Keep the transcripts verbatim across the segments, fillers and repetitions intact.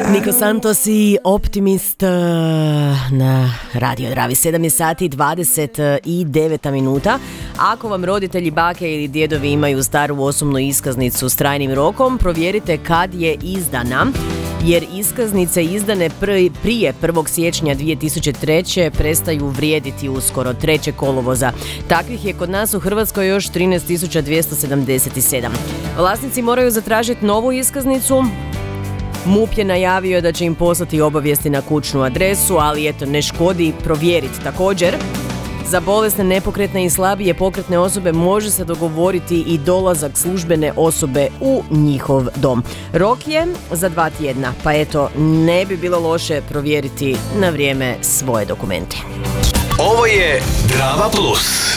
Niko Santos i Optimist na Radio Dravi. sedam je sati dvadeset devet minuta. Ako vam roditelji, bake ili djedovi imaju staru osobnu iskaznicu s trajnim rokom, provjerite kad je izdana, jer iskaznice izdane prije prvog siječnja dvije tisuće treće prestaju vrijediti uskoro, trećeg kolovoza. Takvih je kod nas u Hrvatskoj još trinaest tisuća dvjesto sedamdeset sedam. Vlasnici moraju zatražiti novu iskaznicu. MUP je najavio da će im poslati obavijesti na kućnu adresu, ali eto, ne škodi provjeriti također. Za bolesne, nepokretne i slabije pokretne osobe može se dogovoriti i dolazak službene osobe u njihov dom. Rok je za dva tjedna, pa eto, ne bi bilo loše provjeriti na vrijeme svoje dokumente. Ovo je Drava Plus.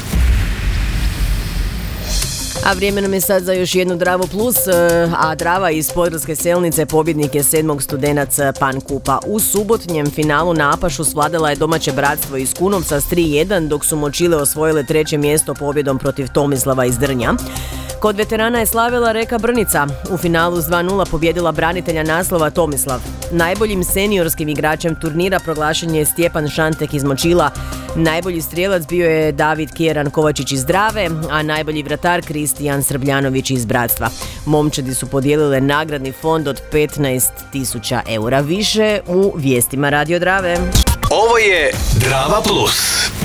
A vrijeme nam je sad za još jednu Dravu Plus, a Drava iz Podravske Selnice pobjednik je sedmog Studenac Pan Kupa. U subotnjem finalu na Apašu svladala je domaće bratstvo iz Kunovca s tri jedan, dok su Močile osvojile treće mjesto pobjedom protiv Tomislava iz Drnja. Kod veterana je slavila Reka Brnica. U finalu s dva nula pobjedila branitelja naslova Tomislav. Najboljim seniorskim igračem turnira proglašen je Stjepan Šantek iz Močila. Najbolji strijelac bio je David Kjeran Kovačić iz Drave, a najbolji vratar Kristijan Srbljanović iz Bratstva. Momčadi su podijelile nagradni fond od petnaest tisuća eura. Više u vijestima Radio Drave. Ovo je Drava Plus.